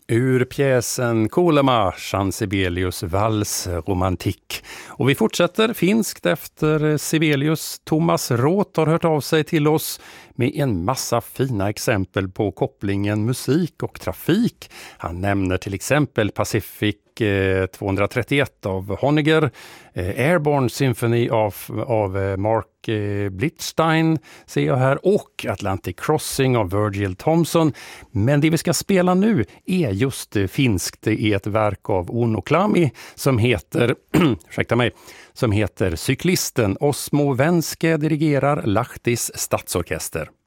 Ur pjäsen Kolema, Jean Sibelius vals romantik. Och vi fortsätter finskt efter Sibelius. Thomas Roth har hört av sig till oss med en massa fina exempel på kopplingen musik och trafik. Han nämner till exempel Pacific 231 av Honegger, Airborne Symphony av Mark Blitzstein ser jag här, och Atlantic Crossing av Virgil Thomson. Men det vi ska spela nu är just finskt. Det är ett verk av Uno Klami som heter som heter Cyklisten. Osmo Venske dirigerar Lahtis stadsorkester.